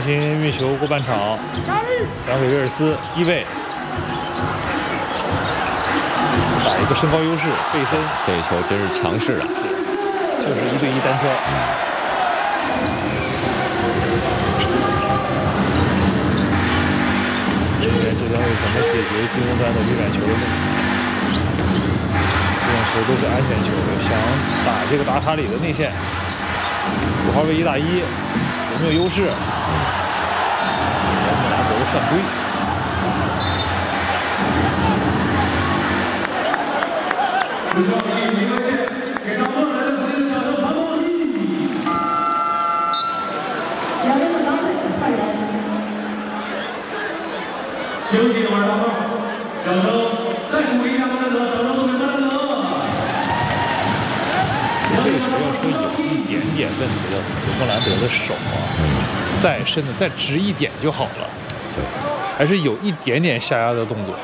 心运球过半场，转给威尔斯1位，打一个身高优势，背身。 这一球真是强势啊！ 就是1对1单挑。这将会怎么解决进攻端的微软球的问题？这种球都是安全球，想打这个达卡里的内线，5号位1打1，有没有优势？然后拿球犯规。 不需要比例没关系，给他们来的朋友的掌声，盘梦一。 两位本帮队换人。 休息玩大炮，掌声再鼓励一下莫兰德，掌声送给莫兰德。 这个球要说有一点点问题的，莫兰德的手啊，再深的再直一点就好了，还是有一点点下压的动作。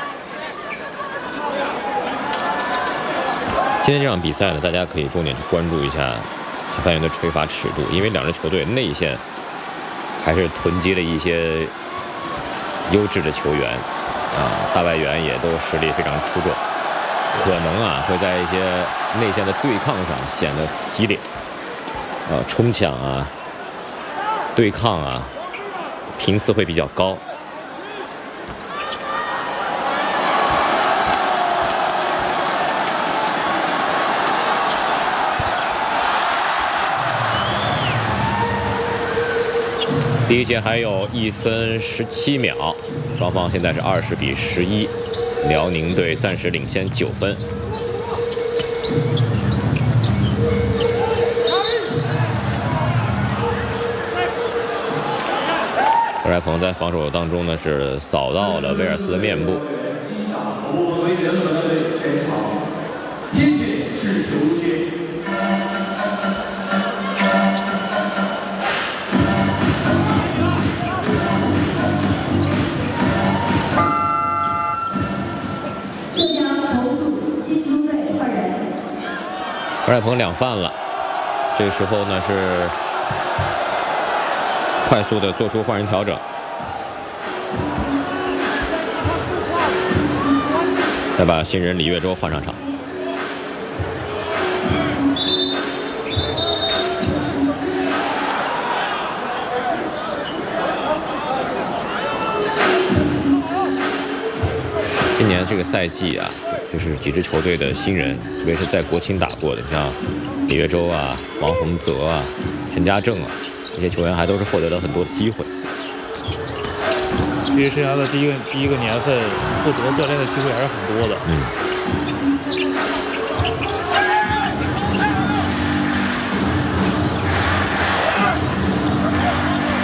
今天这场比赛呢，大家可以重点去关注一下裁判员的吹罚尺度，因为两支球队内线还是囤积了一些优质的球员大外援也都实力非常出众，可能会在一些内线的对抗上显得激烈，冲抢对抗频次会比较高。第一节还有1分17秒，双方现在是20比11，辽宁队暂时领先9分。何帅鹏在防守当中呢是扫到了威尔斯的面部。 拼血制球军。 何帅鹏2犯了，这个时候呢是快速的做出换人调整，再把新人李月洲换上场。今年这个赛季就是几支球队的新人，特别是在国青打过的，像李月洲王洪泽陈家正这些球员还都是获得了很多的机会。 职业生涯的第一个年份，获得教练的机会还是很多的。